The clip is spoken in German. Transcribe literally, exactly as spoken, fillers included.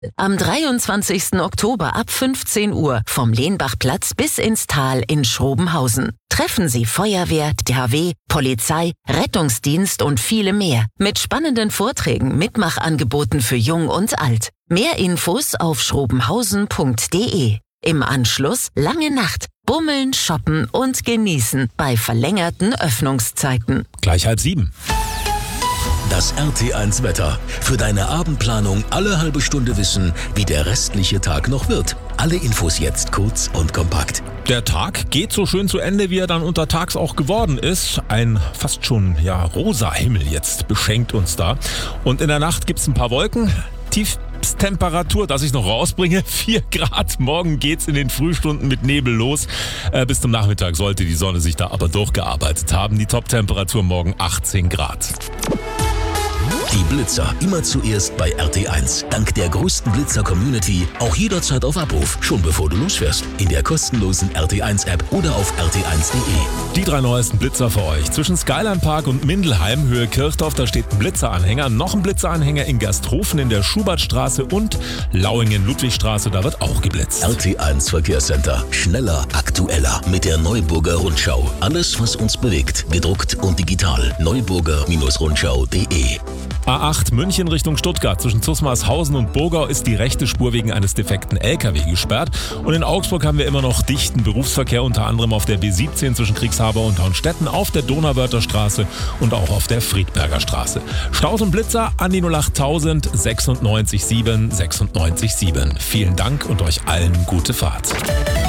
Am dreiundzwanzigsten Oktober ab fünfzehn Uhr vom Lehnbachplatz bis ins Tal in Schrobenhausen. Treffen Sie Feuerwehr, D H W, Polizei, Rettungsdienst und viele mehr. Mit spannenden Vorträgen, Mitmachangeboten für Jung und Alt. Mehr Infos auf schrobenhausen punkt de. Im Anschluss lange Nacht. Bummeln, shoppen und genießen bei verlängerten Öffnungszeiten. Gleich halb sieben. Das R T eins Wetter. Für deine Abendplanung alle halbe Stunde wissen, wie der restliche Tag noch wird. Alle Infos jetzt kurz und kompakt. Der Tag geht so schön zu Ende, wie er dann untertags auch geworden ist. Ein fast schon ja rosa Himmel jetzt beschenkt uns da. Und in der Nacht gibt's ein paar Wolken. Tiefstemperatur, dass ich noch rausbringe, vier Grad. Morgen geht's in den Frühstunden mit Nebel los. Äh, bis zum Nachmittag sollte die Sonne sich da aber durchgearbeitet haben. Die Top-Temperatur morgen achtzehn Grad. Die Blitzer immer zuerst bei R T eins. Dank der größten Blitzer-Community auch jederzeit auf Abruf, schon bevor du losfährst. In der kostenlosen R T eins App oder auf r t eins punkt de. Die drei neuesten Blitzer für euch. Zwischen Skyline Park und Mindelheim, Höhe Kirchdorf, da steht ein Blitzeranhänger. Noch ein Blitzeranhänger in Gersthofen in der Schubertstraße und Lauingen-Ludwigstraße, da wird auch geblitzt. R T eins Verkehrscenter. Schneller, aktueller mit der Neuburger Rundschau. Alles, was uns bewegt. Gedruckt und digital. neuburger Rundschau punkt de. A acht München Richtung Stuttgart. Zwischen Zusmarshausen und Burgau ist die rechte Spur wegen eines defekten L K W gesperrt. Und in Augsburg haben wir immer noch dichten Berufsverkehr, unter anderem auf der B siebzehn zwischen Kriegshaber und Hornstetten, auf der Donauwörther Straße und auch auf der Friedberger Straße. Staus und Blitzer an die null acht tausend sechsundneunzig sieben sechsundneunzig sieben. Vielen Dank und euch allen gute Fahrt.